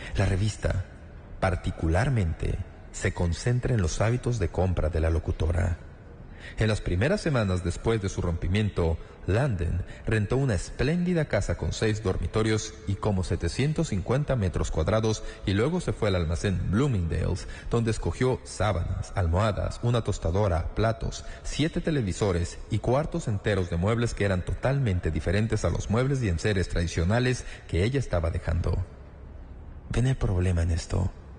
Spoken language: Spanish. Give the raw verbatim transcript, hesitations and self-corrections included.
La revista, particularmente, se concentra en los hábitos de compra de la locutora. En las primeras semanas después de su rompimiento, Landon rentó una espléndida casa con seis dormitorios y como setecientos cincuenta metros cuadrados y luego se fue al almacén Bloomingdale's, donde escogió sábanas, almohadas, una tostadora, platos, siete televisores y cuartos enteros de muebles que eran totalmente diferentes a los muebles y enseres tradicionales que ella estaba dejando. ¿Ven el problema en esto?